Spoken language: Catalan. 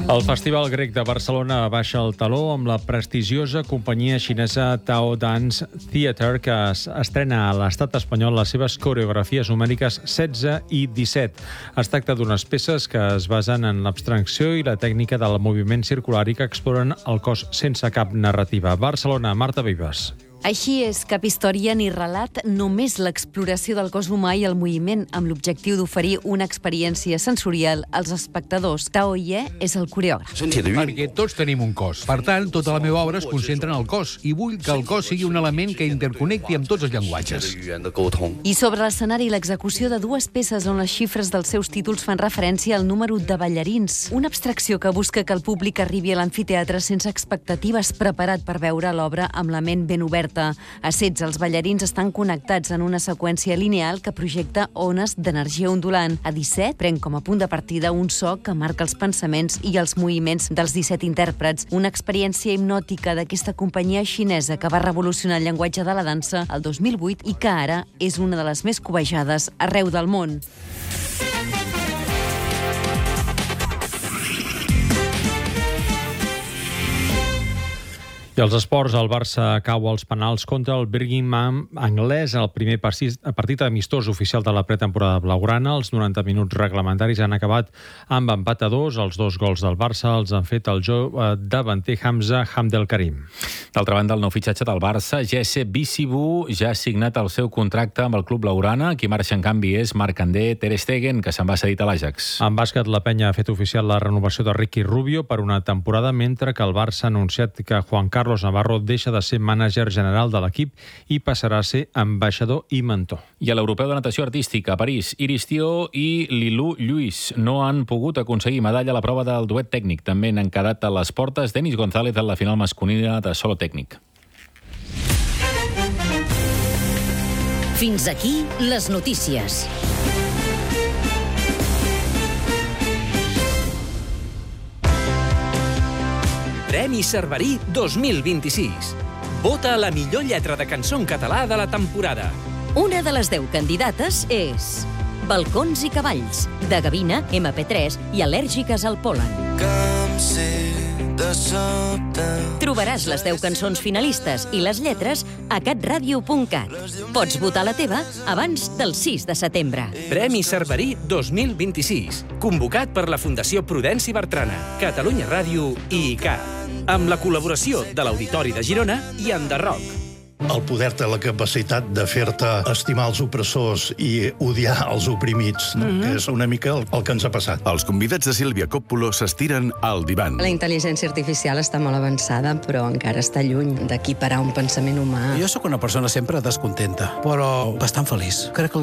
El Festival Grec de Barcelona baixa el taló amb la prestigiosa companyia xinesa Tao Dance Theatre, que estrena a l'estat espanyol les seves coreografies numèriques 16 i 17. Es tracta d'unes peces que es basen en l'abstracció i la tècnica del moviment circular i que exploren el cos sense cap narrativa. Barcelona, Marta Vives. Així és, cap història ni relat, només l'exploració del cos humà i el moviment, amb l'objectiu d'oferir una experiència sensorial als espectadors. Tao Ye és el coreògraf. Perquè tots tenim un cos. Per tant, tota la meva obra es concentra en el cos i vull que el cos sigui un element que interconnecti amb tots els llenguatges. I sobre l'escenari, l'execució de dues peces on les xifres dels seus títols fan referència al número de ballarins. Una abstracció que busca que el públic arribi a l'amfiteatre sense expectatives, preparat per veure l'obra amb la ment ben oberta. A 16, els ballarins estan connectats en una seqüència lineal que projecta ones d'energia ondulant. A 17, pren com a punt de partida un so que marca els pensaments i els moviments dels 17 intèrprets. Una experiència hipnòtica d'aquesta companyia xinesa que va revolucionar el llenguatge de la dansa el 2008 i que ara és una de les més cobejades arreu del món. I els esports, el Barça cau als penals contra el Birmingham anglès en el primer partit amistós oficial de la pretemporada blaugrana. Els 90 minuts reglamentaris han acabat amb empat a 2. Els 2 gols del Barça els han fet el jove davanter Hamza Hamdelkarim. D'altra banda, el nou fitxatge del Barça, Jesse Bissibu, ja ha signat el seu contracte amb el club blaugrana. Qui marxa, en canvi, és Marc-André Ter Stegen, que se'n va cedit a l'Ajax. En bàsquet, la penya ha fet oficial la renovació de Ricky Rubio per una temporada, mentre que el Barça ha anunciat que Juan Carlos Navarro deixa de ser mànager general de l'equip i passarà a ser ambaixador i mentor. I a l'Europeu de Natació Artística, a París, Iris Thiaw i Lilou Lluís no han pogut aconseguir medalla a la prova del duet tècnic. També n'han quedat a les portes Denis González en la final masculina de solo tècnic. Fins aquí les notícies. Premi Cerverí 2026. Vota la millor lletra de cançó en català de la temporada. Una de les 10 candidates és Balcons i cavalls, de Gavina, MP3 i Al·lèrgiques al pol·len. Trobaràs les 10 cançons finalistes i les lletres a catradio.cat. Pots votar la teva abans del 6 de setembre. Premi Cerverí 2026. Convocat per la Fundació Prudenci Bertrana, Catalunya Ràdio i ICAT. Amb la col·laboració de l'Auditori de Girona i Enderroc. El poder té la capacitat de fer-te estimar els opressors i odiar els oprimits, que és una mica el que ens ha passat. Els convidats de Sílvia Coppola s'estiren al divan. La intel·ligència artificial està molt avançada, però encara està lluny d'equiparar un pensament humà. Jo sóc una persona sempre descontenta, però bastant feliç. Crec que